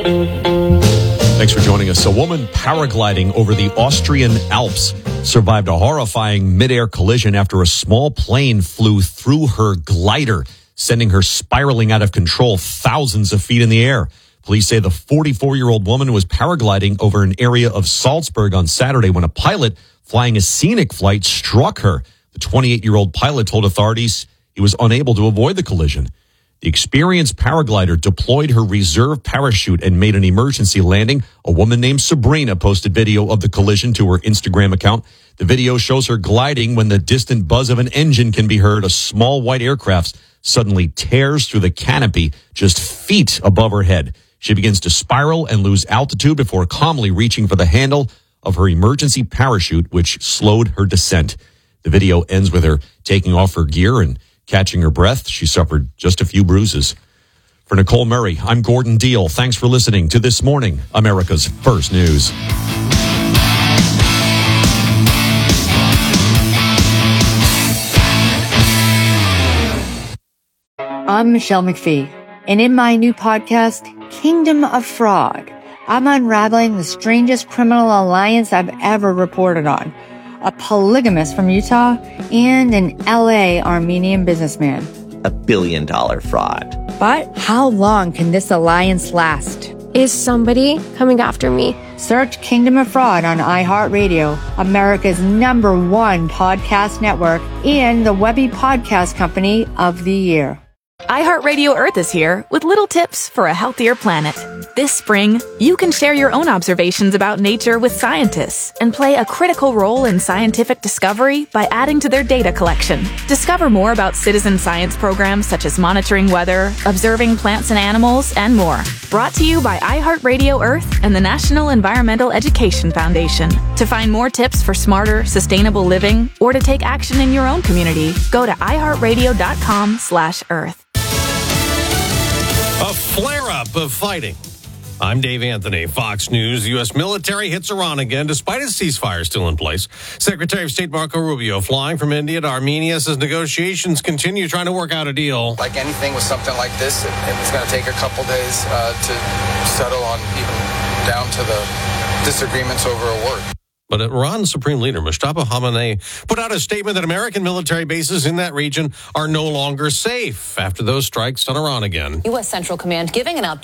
Thanks for joining us. A woman paragliding over the Austrian Alps survived a horrifying mid-air collision after a small plane flew through her glider, sending her spiraling out of control thousands of feet in the air. Police say the 44-year-old woman was paragliding over an area of Salzburg on Saturday when a pilot flying a scenic flight struck her. The 28-year-old pilot told authorities he was unable to avoid the collision. The experienced paraglider deployed her reserve parachute and made an emergency landing. A woman named Sabrina posted video of the collision to her Instagram account. The video shows her gliding when the distant buzz of an engine can be heard. A small white aircraft suddenly tears through the canopy just feet above her head. She begins to spiral and lose altitude before calmly reaching for the handle of her emergency parachute, which slowed her descent. The video ends with her taking off her gear and catching her breath. She suffered just a few bruises. For Nicole Murray, I'm Gordon Deal. Thanks for listening to This Morning, America's First News. I'm Michelle McPhee, and in my new podcast, Kingdom of Fraud, I'm unraveling the strangest criminal alliance I've ever reported on. A polygamist from Utah and an LA Armenian businessman. $1 billion fraud. But how long can this alliance last? Is somebody coming after me? Search Kingdom of Fraud on iHeartRadio, America's #1 podcast network, and the Webby Podcast Company of the Year. iHeartRadio Earth is here with little tips for a healthier planet. This spring, you can share your own observations about nature with scientists and play a critical role in scientific discovery by adding to their data collection. Discover more about citizen science programs such as monitoring weather, observing plants and animals, and more. Brought to you by iHeartRadio Earth and the National Environmental Education Foundation. To find more tips for smarter, sustainable living or to take action in your own community, go to iHeartRadio.com/Earth. A flare-up of fighting. I'm Dave Anthony, Fox News. The U.S. military hits Iran again, despite its ceasefire still in place. Secretary of State Marco Rubio flying from India to Armenia says negotiations continue trying to work out a deal. Like anything with something like this, it's going to take a couple days to settle on, even down to the disagreements over a word. But Iran's Supreme Leader Mustafa Khamenei put out a statement that American military bases in that region are no longer safe after those strikes on Iran again. U.S. Central Command giving an update.